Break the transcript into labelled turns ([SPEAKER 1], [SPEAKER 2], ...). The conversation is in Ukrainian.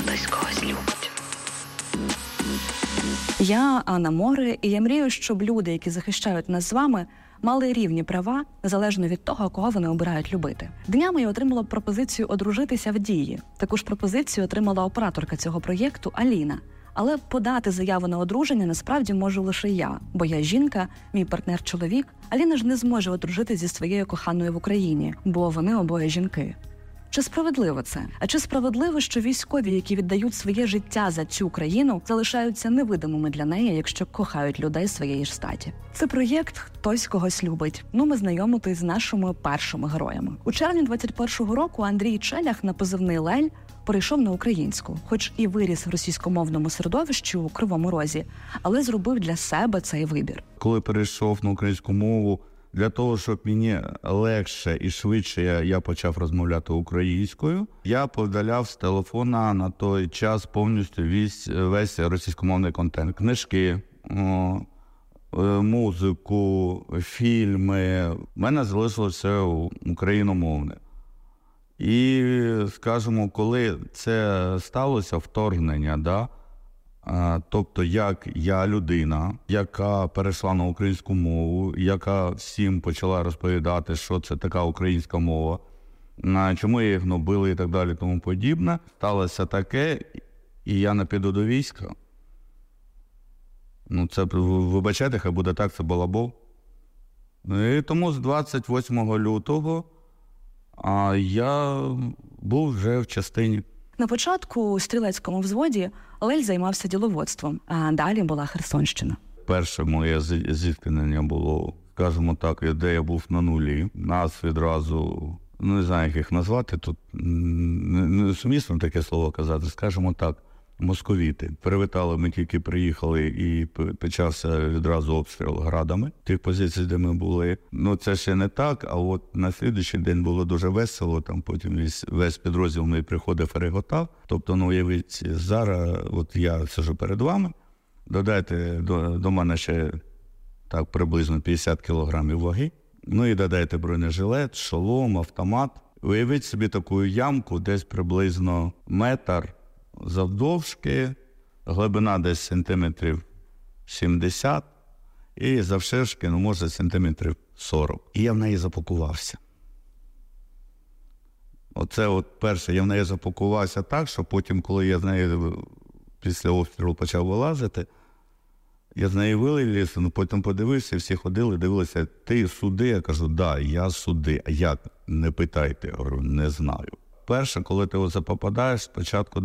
[SPEAKER 1] Хтось когось любить.
[SPEAKER 2] Я Анна Море, і я мрію, щоб люди, які захищають нас з вами, мали рівні права, незалежно від того, кого вони обирають любити. Днями я отримала пропозицію одружитися в Дії. Таку ж пропозицію отримала операторка цього проєкту Аліна. Але подати заяву на одруження насправді можу лише я, бо я жінка, мій партнер – чоловік. Аліна ж не зможе одружитися зі своєю коханою в Україні, бо вони обоє жінки. Чи справедливо це? А чи справедливо, що військові, які віддають своє життя за цю країну, залишаються невидимими для неї, якщо кохають людей своєї ж статі? Це проєкт «Хтось когось любить». Ми знайомитись з нашими першими героями. У червні 21-го року Андрій Челях на позивний «Лель» перейшов на українську, хоч і виріс в російськомовному середовищі у Кривому Розі, але зробив для себе цей вибір.
[SPEAKER 3] Коли перейшов на українську мову, для того, щоб мені легше і швидше я почав розмовляти українською, я подаляв з телефона на той час повністю весь російськомовний контент. Книжки, музику, фільми. У мене залишилося україномовне. І, скажімо, коли це сталося, вторгнення, тобто як я людина, яка перейшла на українську мову, яка всім почала розповідати, що це така українська мова, чому її гнобили і так далі, тому подібне, сталося таке, і я не піду до війська. Це, вибачайте, хай буде так, це балабол. І тому з 28 лютого я був вже в частині.
[SPEAKER 2] На початку у стрілецькому взводі Лель займався діловодством, а далі була Херсонщина.
[SPEAKER 3] Перше моє зіткнення було, скажімо так, де я був на нулі. Нас відразу, не знаю, як їх назвати, тут не сумісно таке слово казати, скажімо так, московіти. Привітали, ми тільки приїхали і почався відразу обстріл градами тих позицій, де ми були. Це ще не так, а от на слідуючий день було дуже весело, там потім весь підрозділ мій приходив і реготав. Тобто, уявіть, зараз от я сиджу перед вами, додайте до мене ще так приблизно 50 кілограмів ваги, і додайте бронежилет, шолом, автомат. Уявіть собі таку ямку, десь приблизно метр, завдовжки, глибина десь сантиметрів 70 і завширшки, може, сантиметрів 40. І я в неї запакувався. Оце перше, я в неї запакувався так, що потім, коли я з неї після обстрілу почав вилазити, я з неї виліз, потім подивився, всі ходили, дивилися, ти суди? Я кажу, да, я суди. А як? Не питайте, я говорю, не знаю. Перше, коли ти попадаєш, спочатку